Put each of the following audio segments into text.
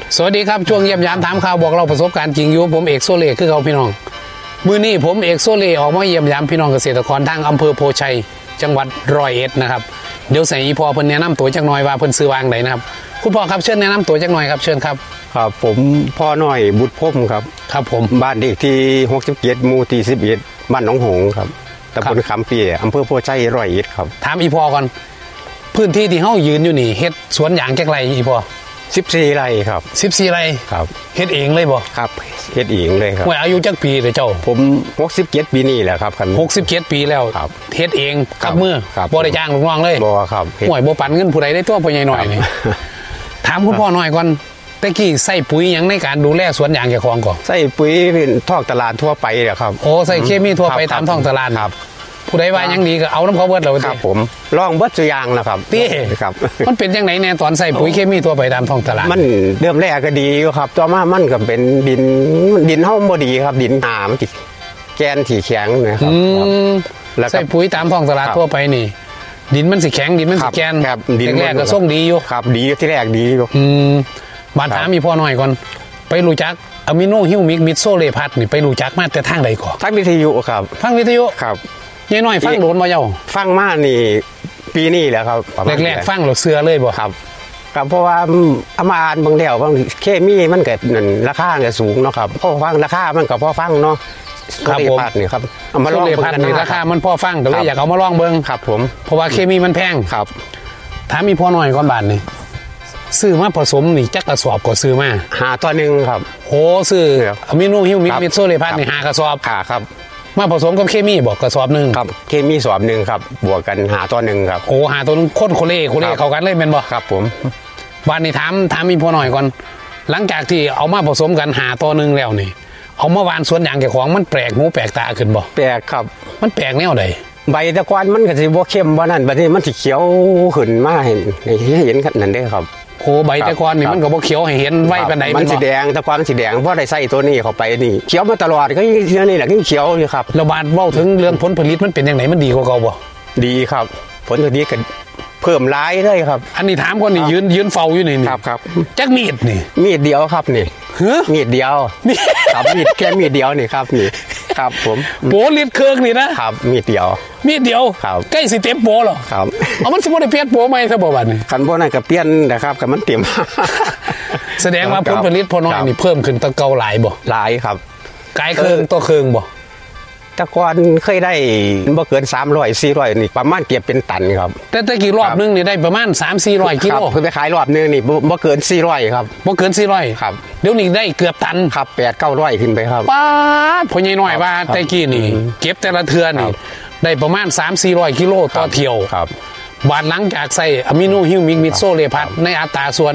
สวัสดีครับช่วงเยี่ยมยามถามข่าวบอกเราประสบการณ์จริงอยู่ผมเอกโซเล่คือเขาพี่น้องมื้อนี้ผมเอกโซเล่ออกมาเยี่ยมยามพี่น้องเกษตรกรทางอำเภอโพชัยจังหวัดร้อยเอ็ดนะครับเดี๋ยวใส่อีพอเพิ่นแนะนำตัวจักหน่อยว่าเพิ่นซื้อวางไหนนะครับคุณพ่อครับเชิญแนะนำตัวจักหน่อยครับเชิญครับครับผมพ่อน้อยบุตรพมครับครับผมบ้านเลขที่67หมู่ที่11บ้านหนองหงส์ครับตำบลคำเปียอำเภอโพชัยร้อยเอ็ดครับถามอีพอก่อนพื้นที่ที่เฮายืนอยู่นี่เฮ็ดสวนยางจักไรอีพอ 14 ไร่ครับ 14 ไร่ครับเฮ็ดเองเลยบ่ครับเฮ็ดเองเลยครับว่าอายุจักปีเลยเจ้าผม67ปีนี่แหละครับ 67ปีแล้วเฮ็ดเองกับมือบ่ได้จ้างลูกน้องเลยบ่ครับห่วยบ่ปันเงินผู้ใดได้ตัวพ่อใหญ่หน่อยนี่ถามคุณพ่อหน่อยก่อนตะกี้ใส่ปุ๋ยหยังในการดูแลสวนยางเจ้าของก่อนใส่ปุ๋ยเป็นท้องตลาดทั่วไปแหละครับโอ้ใส่เคมีทั่วไปตามท้องตลาดครับผู้ใดว่ายังดีก็เอาน้ำเขาเบิดแล้วครับผมลองเบิดตัวอย่างนะครับตี้ครับมันเป็นยังไงแน่ตอนใส่ปุ๋ยเคมีทั่วไปตามท้องตลาดมันเริ่มแรกก็ดีอยู่ครับต่อมามันก็เป็นดินเฮาบ่ดีครับดินหนามันติแกนถี่แข็งนะครับใส่ปุ๋ยตามท้องตลาดทั่วไปนี่ดินมันสิแข็งดินมันสิแกนแรกก็ส่งดีอยู่ครับดีที่แรกดีอยู่บาดถามมีพ่อหน่อยก่อนไปรู้จักอะมิโนฮิวมิกมิดโซเลพัทนี่ไปรู้จักมาแต่ทางใดก่อนทางวิทยุครับฟังวิทยุครับยายน้อยฟังโดนบ่เจ้าฟังมานี่ปีนี้แหละครับแรกๆฟังเราเสือเลยบ่ครับครับเพราะว่าอามาอ่านบางเดียวบางเคมีมันเกิดราคาเนี่ยสูงเนาะครับพอฟังราคามันก็พอฟังเนาะครับผมนี่ครับเอามาลองเบิ่งกันนี่ราคามันพอฟังก็เลยอยากเอามาลองเบิ่งครับผมเพราะว่าเคมีมันแพงครับถามมีพ่อหน่อยก่อนบาทนี่ซื้อมาผสมนี่จักกระสอบก็ซื้อมา 5ตัวนึงครับโหซื้ออะมิโนฮิวมิกมิดโซเลพัทนี่5กระสอบครับมาผสมกับเคมีบอกกระสอบนึงครับเคมีสอบนึงครับบวกกัน5ตัวนึงครับโอ้5ตัวนึงคนโคเล่เข้ากันเลยแม่นบ่ครับผมบ้านนี้ถามมีพ่อหน่อยก่อนหลังจากที่เอามาผสมกัน5ตัวนึงแล้วนี่เอามาวานสวนยางแก่ของมันแปลกหูแปลกตาขึ้นบ่แปลกครับมันแปลกแนวใดใบตะกอนมันก็สิบ่เข้มบ่นั่นบัดนี้มันสิเขียวขึ้นมาเห็นนั่นเด้ครับโอ้ใบตะกอนนี่มันก็บ่เขียวให้เห็นไว้ปานใดมันสิแดงตะกอนมันสิแดงเพราะได้ใส่ตัวนี้เข้าไปนี่เขียวมาตลอดก็นี่แหละเขียวอยู่ครับแล้วบาดเว้าถึงเรื่องผลผลิตมันเป็นจังไดมันดีกว่าเก่าบ่ดีครับผลผลิตก็เพิ่มหลายเลยครับอันนี้ถามก่อนนี่ยืนเฝ้าอยู่นี่ครับจักมีดนี่มีดเดียวครับนี่มีดเดียวครับมีดแค่มีดเดียวนี่ครับนี่ครับผมโบลิดเครื่องนี่นะครับมีดเดียวใกล้สิเต็มโบหรอครับเอามันสิบ่ได้เปลี่ยนโบใหม่ซะบ่บัดนี้คันบ่นั่นก็เปลี่ยนนะครับคันมันเต็มแสดงว่าผลผลิตพอน้อยนี่เพิ่มขึ้นตะเกาหลายบ่หลายครับกายเครื่องตัวเครื่องบ่ตะกอนเคยได้บ่เกิน300 400นี่ประมาณเก็บเป็นตันครับแต่ตะกี้รอบนึงนี่ได้ประมาณ 3-400 กิโลเพิ่นไปขายรอบนึงนี่บ่เกิน400ครับบ่เกิน400 ครับเดี๋ยวนี้ได้เกือบตันครับ8-900ขึ้นไปครับป๊าดพ่อใหญ่น้อยว่าตะกี้นี่เก็บแต่ละเทื่อนี่ได้ประมาณ 3-400 กิโลต่อเที่ยวครับบาดหลังจากใส่อะมิโนฮิวมิกมิดโซเลพัทในอัตราส่วน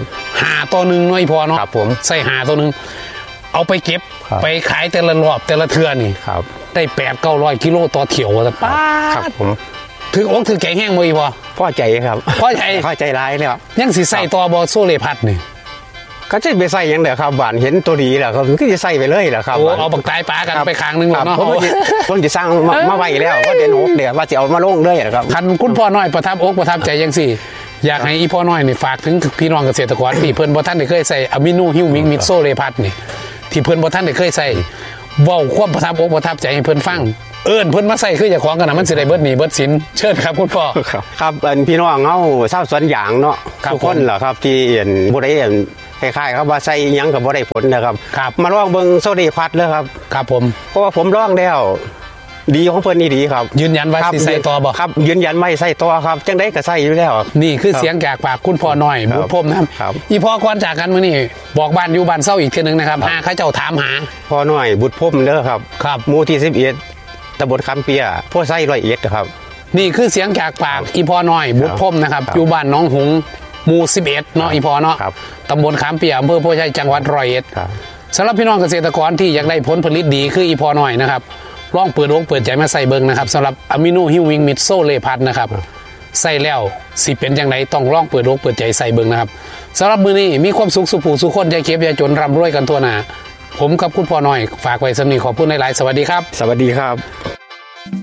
5ต่อ1น้อยพอเนาะใส่5ต่อ1เอาไปเก็บไปขายแต่ละรอบแต่ละเทื่อนี่ได้8-900 กิโลต่อเที่ยวป้าครับผมถึงอกถึงใจแห้งบ่อีพอพอใจครับพอใจร้ายแล้วยังสิใส่ต่อบ่โซเลพัทนี่ก็จะไปใส่ยังเด้อครับหวานเห็นตัวดีแหละครับก็จะใส่ไปเลยแหละครับเอาบักตายปลากันไปค้างนึงเนาะผมจะสร้างมาไว้แล้วว่าเดือน6เดี๋ยวว่าจะเอามาลงเลยครับคันคุณพ่อน้อยประทับอกประทับใจยังสิอยากให้อีพ่อน้อยนี่ฝากถึงพี่น้องเกษตรกรที่เพิ่นบ่ทันได้เคยใส่อะมิโนฮิวมิกมิดโซเลพัทนี่ที่เพิ่นบ่ทันได้เคยใส่เว้าความประทับอกประทับใจให้เพิ่นฟังเพิ่นมาใส่คือเจ้าของกันน่ะมันสิได้เบิดหนี้เบิดสินเชิญครับคุณพ่อครับพี่น้องเฮาชาวสวนยางเนาะทุกคนล่ะครับที่บ่ได้คล้ายๆครับว่าใส่หยังก็บ่ได้ผลนะครับมาลองเบิ่งโซเดีพัดเลยครับครับผมเพราะว่าผมลองแล้วดีของเพิ่นนี่ดีครับยืนยันว่าสิใส่ต่อบ่ครับยืนยันไม่ใส่ต่อครับจังได๋ก็ใส่อยู่แล้วนี่คือเสียงจากปากคุณพ่อน้อยบุญพรมนะครับอีพ่อก่อนจากกันมื้อนี้บอกบ้านอยู่บ้านเซาอีกเทื่อนึงนะครับเขาเจ้าถามหาพ่อน้อยบุญพรมเด้อครับหมู่ที่11ตำบลคำเปียโพไซ101ครับนี่คือเสียงจากปากอีพ่อน้อยบุญพรมนะครับอยู่บ้านหนองหงส์หมู่11เนาะอีพ่อเนาะตำบลขามเปียอำเภอโพชัยจังหวัดร้อยเอ็ดสำหรับพี่น้องเกษตรกรที่อยากได้ผลผลิตดีคืออีพ่อน้อยนะครับลองเปิดอกเปิดใจมาใส่เบิ่งนะครับสำหรับอะมิโนฮิวมิกมิดโซเลพัทนะครับใส่แล้วสิเป็นจังไดต้องลองเปิดอกเปิดใจใส่เบิ่งนะครับสำหรับมื้อนี้มีความสุขสุขผู้สุขคนใจเก็บใจจนร่ำรวยกันทั่วหน้าผมกับคุณพ่อน้อยฝากไว้สำนีขอบคุณหลายๆสวัสดีครับสวัสดีครับ